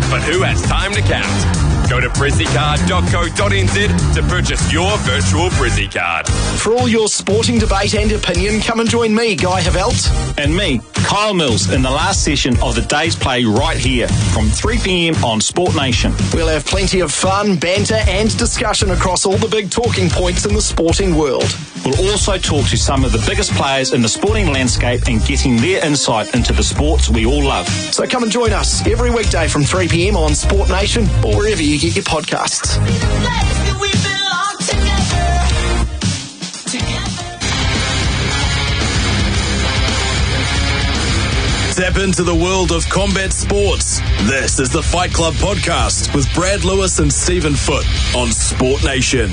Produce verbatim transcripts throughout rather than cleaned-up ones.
but who has time to count? Go to brizzy card dot co dot n z to purchase your virtual Brizzy card. For all your sporting debate and opinion, come and join me, Guy Havelt. And me, Kyle Mills, in the last session of the day's play right here from three p.m. on Sport Nation. We'll have plenty of fun, banter and discussion across all the big talking points in the sporting world. We'll also talk to some of the biggest players in the sporting landscape and getting their insight into the sports we all love. So come and join us every weekday from three p.m. on Sport Nation or wherever you get your podcasts. Step into the world of combat sports. This is the Fight Club podcast with Brad Lewis and Stephen Foote on Sport Nation.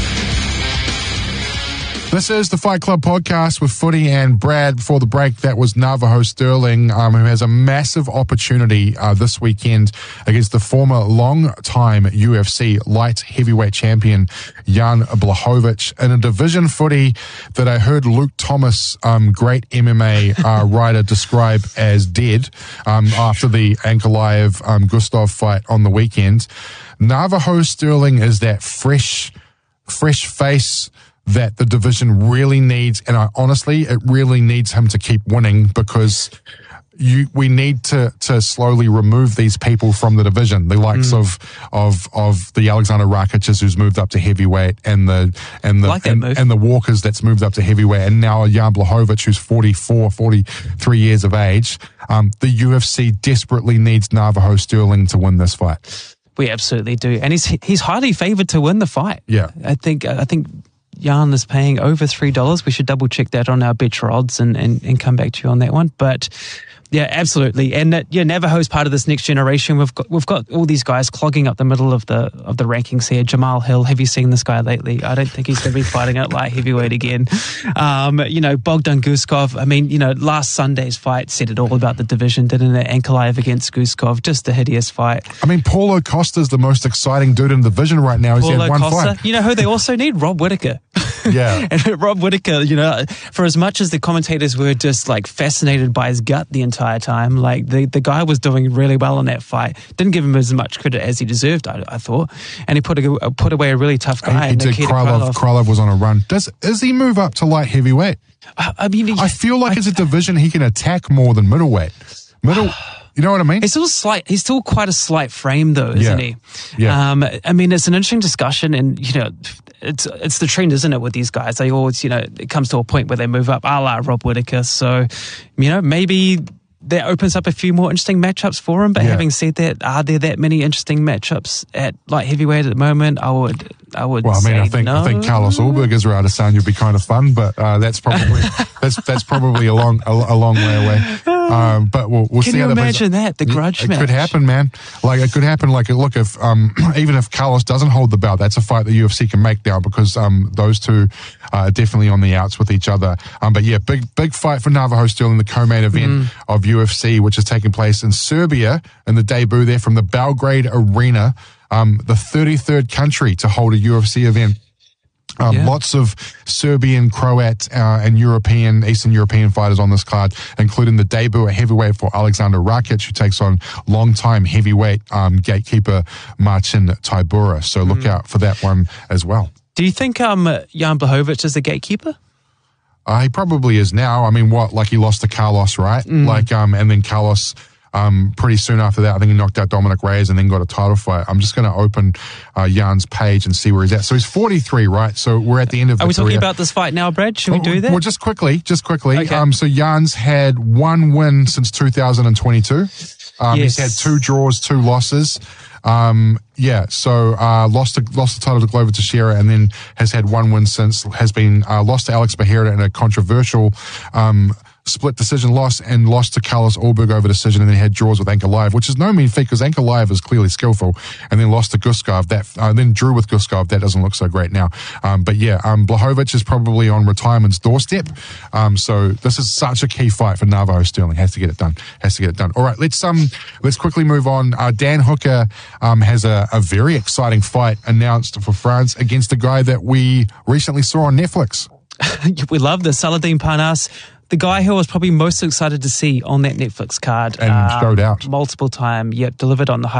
This is the Fight Club podcast with Footy and Brad. Before the break, that was Navajo Sterling, um, who has a massive opportunity uh, this weekend against the former long-time U F C light heavyweight champion, Jan Blachowicz, in a division footy that I heard Luke Thomas, um, great M M A uh, writer, describe as dead um, after the Ankalaev um, Gustav fight on the weekend. Navajo Sterling is that fresh, fresh face that the division really needs, and I honestly, it really needs him to keep winning because you we need to to slowly remove these people from the division. The likes mm. of of of the Alexander Rakic's who's moved up to heavyweight, and the and the like and, and the Walkers that's moved up to heavyweight, and now Jan Blachowicz who's forty-four, forty-three years of age. Um, the U F C desperately needs Navajo Sterling to win this fight. We absolutely do, and he's he's highly favoured to win the fight. Yeah, I think I think. Jan is paying over three dollars. We should double check that on our Betcha odds and, and, and come back to you on that one. But yeah, absolutely. And uh, yeah, Navajo's part of this next generation. We've got we've got all these guys clogging up the middle of the of the rankings here. Jamal Hill, have you seen this guy lately? I don't think he's going to be fighting at light heavyweight again. Um, you know, Bogdan Guskov. I mean, you know, last Sunday's fight said it all about the division, didn't it? Ankalaev against Guskov, just a hideous fight. I mean, Paulo Costa's the most exciting dude in the division right now. He's Paulo had one Costa. fight. You know who they also need? Rob Whittaker. Yeah. And Rob Whittaker, you know, for as much as the commentators were just like fascinated by his gut the entire time, like the, the guy was doing really well in that fight. Didn't give him as much credit as he deserved, I, I thought. And he put a, put away a really tough guy. He, he did. Krylov, Krylov was on a run. Does Does he move up to light heavyweight? I, I mean, he, I feel like I, it's a division he can attack more than middleweight. Middle... You know what I mean? He's still slight. He's still quite a slight frame, though, isn't yeah. he? Yeah. Um, I mean, it's an interesting discussion, and you know, it's it's the trend, isn't it, with these guys? They always, you know, it comes to a point where they move up, a la Rob Whittaker. So, you know, maybe that opens up a few more interesting matchups for him. But yeah. having said that, are there that many interesting matchups at light heavyweight at the moment? I would, I would. Well, I mean, say I think no. I think Carlos Ulberg around Adesanya would be kind of fun, but uh, that's probably that's that's probably a long a, a long way away. Um, but we'll, we'll Can see you how that imagine plays. that the grudge it match? It could happen, man. Like it could happen. Like look, if um, even if Carlos doesn't hold the belt, that's a fight the U F C can make now because um, those two are definitely on the outs with each other. Um, but yeah, big big fight for Navajo Sterling, the co-main event mm. of U F C, which is taking place in Serbia, in the debut there from the Belgrade Arena, um, the thirty-third country to hold a U F C event. Um, yeah. Lots of Serbian, Croat, uh, and European, Eastern European fighters on this card, including the debut at heavyweight for Alexander Rakic, who takes on long-time heavyweight um, gatekeeper Marcin Tybura. So look mm. out for that one as well. Do you think um, Jan Blachowicz is the gatekeeper? Uh, he probably is now. I mean, what? Like he lost to Carlos, right? Mm. Like, um, and then Carlos. Um, pretty soon after that, I think he knocked out Dominic Reyes and then got a title fight. I'm just going to open uh, Jan's page and see where he's at. So he's forty-three, right? So we're at the end of the Are we career. talking about this fight now, Brad? Should we do that? Well, just quickly, just quickly. Okay. Um, so Jan's had one win since two thousand twenty-two. Um, yes. He's had two draws, two losses. Um, yeah, so uh, lost the, lost the title to Glover Teixeira and then has had one win since, has been uh, lost to Alex Pereira in a controversial um split decision loss and lost to Carlos Ulberg over decision and then had draws with Ankalaev, which is no mean feat because Ankalaev is clearly skillful, and then lost to Guskov. That uh, then drew with Guskov. That doesn't look so great now. Um, but yeah, um, Blachowicz is probably on retirement's doorstep. Um, so this is such a key fight for Navajo Sterling. Has to get it done. Has to get it done. All right, let's um let's quickly move on. Uh, Dan Hooker um has a, a very exciting fight announced for France against a guy that we recently saw on Netflix. We love the Saladin Parnasse. The guy who I was probably most excited to see on that Netflix card. And uh, showed out. Multiple time, yep, delivered on the